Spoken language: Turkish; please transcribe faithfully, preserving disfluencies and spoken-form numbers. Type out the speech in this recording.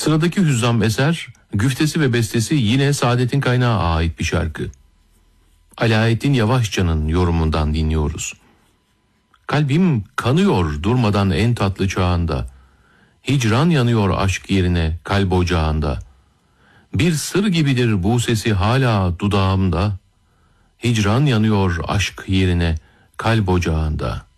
Sıradaki hüzzam eser, güftesi ve bestesi yine Saadettin Kaynağı ait bir şarkı. Alaaeddin Yavaşça'nın yorumundan dinliyoruz. Kalbim kanıyor durmadan en tatlı çağında. Hicran yanıyor aşk yerine kalp ocağında. Bir sır gibidir bu sesi hala dudağımda. Hicran yanıyor aşk yerine kalp ocağında.